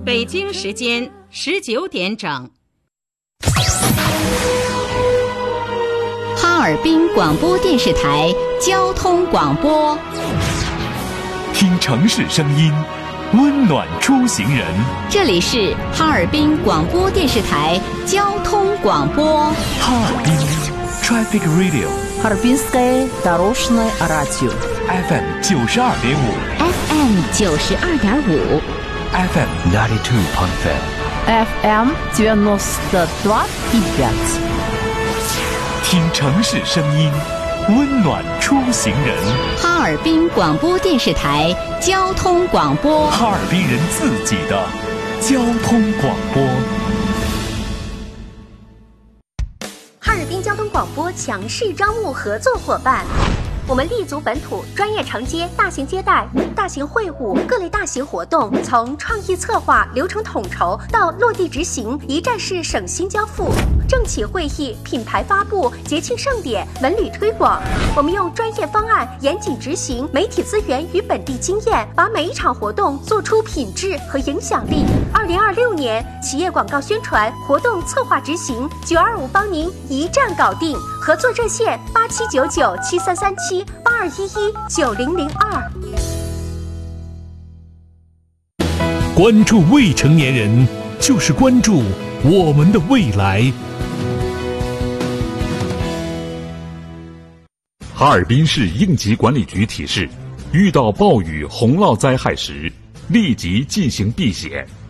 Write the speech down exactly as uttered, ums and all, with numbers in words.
北京时间十九点整。 哈尔滨广播电视台交通广播， 听城市声音，温暖出行人。 这里是哈尔滨广播电视台交通广播。 哈尔滨 Traffic Radio， Харбинское дорожное радио F M 九十二点五 F M 九十二点五 F M ninety two point five F M девяносто два и пять。 听城市声音，温暖出行人。 哈尔滨广播电视台交通广播， 哈尔滨人自己的交通广播。 哈尔滨交通广播强势招募合作伙伴。我们立足本土，专业承接大型接待、大型会务、各类大型活动，从创意策划、流程统筹到落地执行，一站式省心交付。政企会议、品牌发布、节庆盛典、文旅推广，我们用专业方案严谨执行，媒体资源与本地经验，把每一场活动做出品质和影响力。二零二六年企业广告宣传活动策划执行，九二五帮您一站搞定。合作热线八七九九七三三七八二一一九零零二。 关注未成年人，就是关注我们的未来。哈尔滨市应急管理局提示：遇到暴雨、洪涝灾害时，立即进行避险。